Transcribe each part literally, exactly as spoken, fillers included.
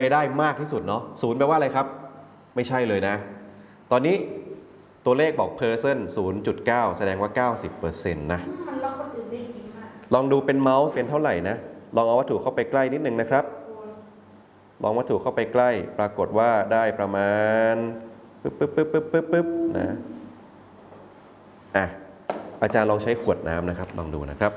ได้มากที่สุดเนาะศูนย์แปลว่าอะไรครับไม่ใช่เลยนะตอนนี้ตัวเลขบอก person ศูนย์จุดเก้า แสดงว่า เก้าสิบเปอร์เซ็นต์ นะมันล็อกคนอื่นได้ดีมากลองดูเป็นเมาส์เป็นเท่าไหร่นะลองเอาวัตถุเข้าไปใกล้นิดนึงนะครับลองวัตถุเข้าไปใกล้ปรากฏว่าได้ประมาณปึ๊บปึ๊บปึ๊บปึ๊บปึ๊บปึ๊บนะอ่ะอาจารย์ลองใช้ขวดน้ำนะครับลองดูนะครับ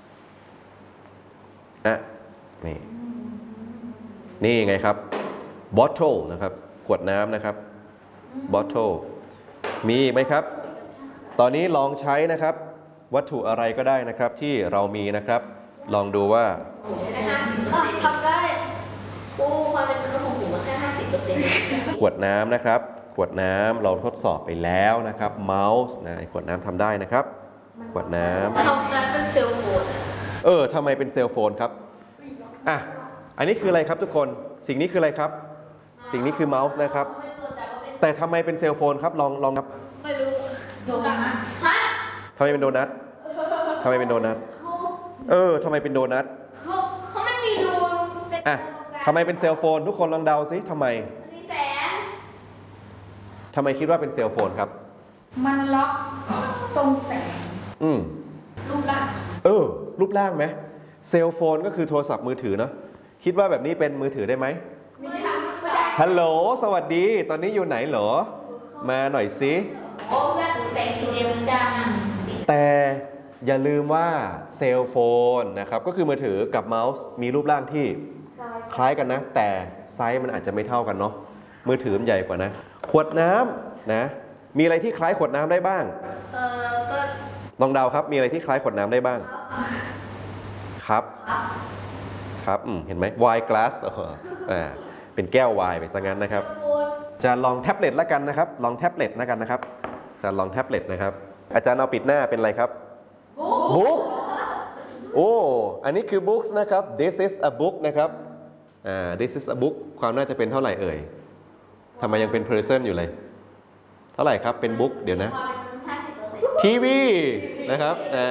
อ่ะนี่นี่ไงครับ bottle นะครับขวดน้ำนะครับ bottle มีไหมครับตอนนี้ลองใช้นะครับวัตถุอะไรก็ได้นะครับที่เรามีนะครับลองดูว่าใช้ได้ห้าสิบเปอร์เซ็นต์ทำได้กูความเป็นมนุษย์ของผมมันแค่ห้าสิบเปอร์เซ็นต์ขวดน้ำนะครับขวดน้ำเราทดสอบไปแล้วนะครับเมาส์นะขวดน้ำทำได้นะครับขวดน้ำทำนั้นเป็นเซลโฟนเออทำไมเป็นเซลโฟนครับอ่ะอันนี้คืออะไรครับทุกคนสิ่งนี้คืออะไรครับสิ่งนี้คือเมาส์นะครับแต่ทำไมเป็นเซลโฟนครับลองลองครับไม่รู้โดนัทฮะทำไมเป็นโดนัททำไมเป็นโดนัทเออทำไมเป็นโดนัทเขามันมีรูอ่ะทำไมเป็นเซลโฟนทุกคนลองเดาซิทำไมมีแสงทำไมคิดว่าเป็นเซลโฟนครับมันล็อกตรงแสงอืมรูปร่างเออรูปร่างไหมเซลโฟนก็คือโทรศัพท์มือถือเนาะคิดว่าแบบนี้เป็นมือถือได้ไหมไม่ได้ไม่ได้ฮัลโหลสวัสดีตอนนี้อยู่ไหนเหรอมาหน่อยสิโอ้แค่แสงสีแดงจ้าแต่อย่าลืมว่าเซลโฟนนะครับก็คือมือถือกับเมาส์มีรูปร่างที่คล้ายกันนะแต่ไซส์มันอาจจะไม่เท่ากันเนาะมือถือมันใหญ่กว่านะขวดน้ำนะมีอะไรที่คล้ายขวดน้ำได้บ้างเออก็ลองเดาครับมีอะไรที่คล้ายขวดน้ำได้บ้างครับครับอืมเห็นไหม wine glass อ่าเป็นแก้วไวน์ไปซะงั้นนะครับจะลองแท็บเล็ตแล้วกันนะครับลองแท็บเล็ตแล้วกันนะครับจะลองแท็บเล็ตนะครับอาจารย์เอาปิดหน้าเป็นอะไรครับบุ๊กโอ้อันนี้คือ books นะครับ this is a book นะครับอ่า this is a book ความน่าจะเป็นเท่าไหร่เอ่ยทำไมยังเป็น person อยู่เลยเท่าไหร่ครับเป็น book เดี๋ยวนะทีวีนะครับอ่า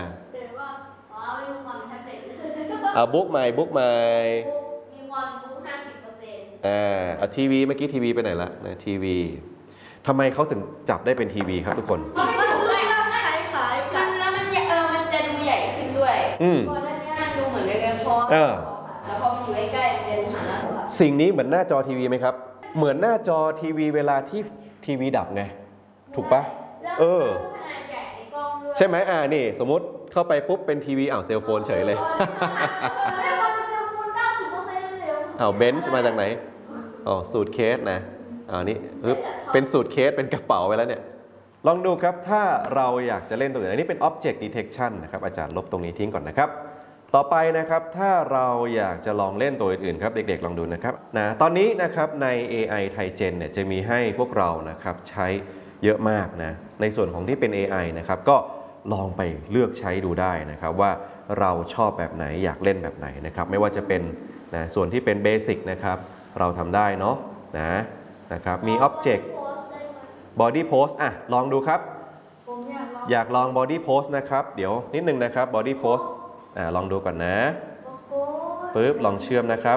อ่า book ใหม่ book ใหม่มีความรู้ห้าสิบเปอร์เซ็นต์อ่าอ่าทีวีเมื่อกี้ทีวีไปไหนละนะทีวีทำไมเขาถึงจับได้เป็นทีวีครับทุกคนมันดูคล้ายๆกันแล้วมันเออมันจะดูใหญ่ขึ้นด้วยก่อนหน้านี้มันดูเหมือนกันพอแล้วพอมันอยู่ใกล้ๆมันจะดูหันหน้าสิ่งนี้เหมือนหน้าจอทีวีไหมครับเหมือนหน้าจอทีวีเวลาที่ทีวีดับไงถูกปะเออใช่ไหมอ่านี่สมมติเข้าไปปุ๊บเป็นทีวีอ้าวเซลโฟนเฉยเลยอ้าวเบนช์มาจากไหนอ๋อสูตรเคสนะอ่านี่เป็นสูตรเคสเป็นกระเป๋าไปแล้วเนี่ยลองดูครับถ้าเราอยากจะเล่นตัวอื่นอันนี้เป็น object detection นะครับอาจารย์ลบตรงนี้ทิ้งก่อนนะครับต่อไปนะครับถ้าเราอยากจะลองเล่นตัวอื่นๆครับเด็กๆลองดูนะครับนะตอนนี้นะครับใน เอ ไอ ThaiGen เนี่ยจะมีให้พวกเรานะครับใช้เยอะมากนะในส่วนของที่เป็น เอ ไอ นะครับก็ลองไปเลือกใช้ดูได้นะครับว่าเราชอบแบบไหนอยากเล่นแบบไหนนะครับไม่ว่าจะเป็นนะส่วนที่เป็นเบสิกนะครับเราทำได้เนาะนะนะครับมี object body pose อ่ะลองดูครับอยากลอง body pose นะครับเดี๋ยวนิดนึงนะครับ body pose อ่าลองดูก่อนนะปึ๊บลองเชื่อมนะครับ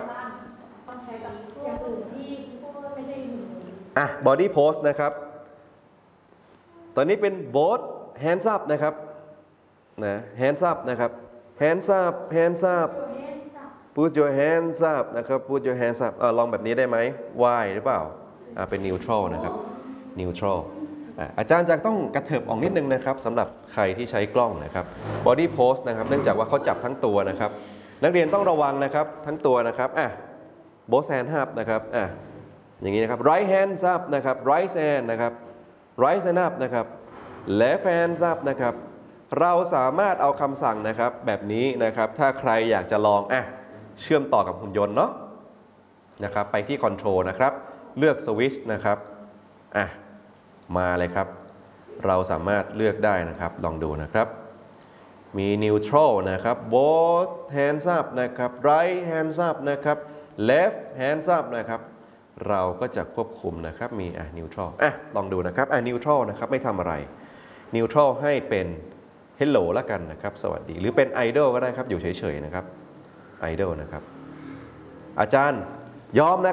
อ่ะ body pose นะครับตอนนี้เป็น both hands up นะครับนะ hands up นะครับ hands up hands up put your hands up นะครับ put your hands up อ่าลองแบบนี้ได้ไหม Y หรือเปล่าอ่าเป็น neutral นะครับ neutral อ่าอาจารย์จะต้องกระเถิบออกนิดนึงนะครับสำหรับใครที่ใช้กล้องนะครับ body pose นะครับเนื่องจากว่าเขาจับทั้งตัวนะครับนักเรียนต้องระวังนะครับทั้งตัวนะครับอ่ะ both hands up นะครับอ่ะอย่างนี้นะครับ right hands up นะครับ right hand นะครับ right hand up นะครับ left hands up นะครับเราสามารถเอาคำสั่งนะครับแบบนี้นะครับถ้าใครอยากจะลองอ่ะเชื่อมต่อกับหุ่นยนต์เนาะนะครับไปที่ control นะครับเลือกสวิตช์นะครับอ่ะมาเลยครับเราสามารถเลือกได้นะครับลองดูนะครับมี neutral นะครับ both hands up นะครับ right hands up นะครับ left hands up นะครับเราก็จะควบคุมนะครับมีอ่ะ neutral อ่ะลองดูนะครับอ่ะ neutral นะครับไม่ทำอะไร neutral ให้เป็น hello แล้วกันนะครับสวัสดีหรือเป็น idle ก็ได้ครับอยู่เฉยๆนะครับ idle นะครับอาจารย์ยอมนะ